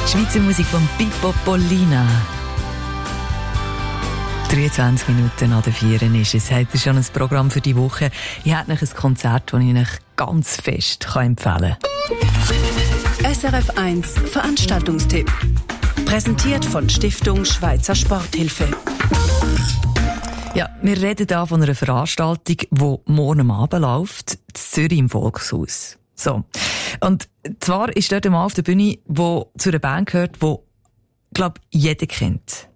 Schweizer Musik von Pippo Pollina. 23 Minuten nach der 4 ist es. Habt ihr schon ein Programm für die Woche? Ich habe euch ein Konzert, das ich euch ganz fest empfehlen kann. SRF 1 Veranstaltungstipp. Präsentiert von Stiftung Schweizer Sporthilfe. Ja, wir reden hier von einer Veranstaltung, die morgen am Abend läuft, in Zürich im Volkshaus. So. Und zwar ist dort ein Mann auf der Bühne, der zu einer Band gehört, die, glaube jeder kennt.